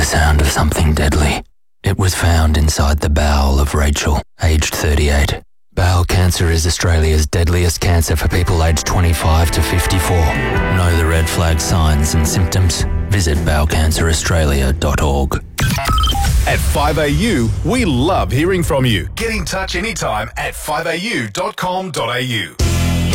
sound of something deadly. It was found inside the bowel of Rachel, aged 38. Bowel cancer is Australia's deadliest cancer for people aged 25 to 54. Know the red flag signs and symptoms? Visit bowelcanceraustralia.org. At 5AU, we love hearing from you. Get in touch anytime at 5au.com.au.